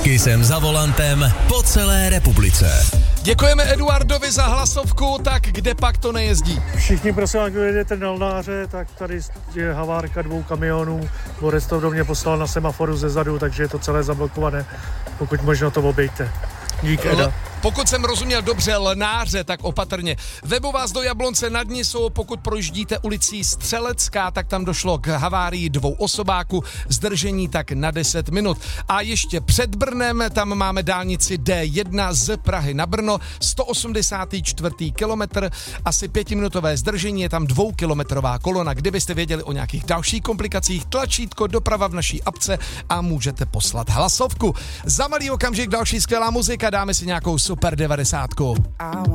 Kissem za volantem po celé republice. Děkujeme Eduardovi za hlasovku, tak kde pak to nejezdí? Všichni prosím, jak jedete na Lnáře, tak tady je havárka 2 kamionů. Borec to do mě poslal na semaforu ze zadu, takže je to celé zablokované. Pokud možno to obejte. Dík, Eda. Pokud jsem rozuměl dobře Lnáře, tak opatrně. Vebu vás do Jablonce nad Nisou, pokud projíždíte ulicí Střelecká, tak tam došlo k havárii 2 osobáků, zdržení tak na 10 minut. A ještě před Brnem, tam máme dálnici D1 z Prahy na Brno, 184. kilometr, asi 5minutové zdržení, je tam 2kilometrová kolona. Kdybyste věděli o nějakých dalších komplikacích, tlačítko doprava v naší apce a můžete poslat hlasovku. Za malý okamžik další skvělá muzika, dáme si nějakou super 90.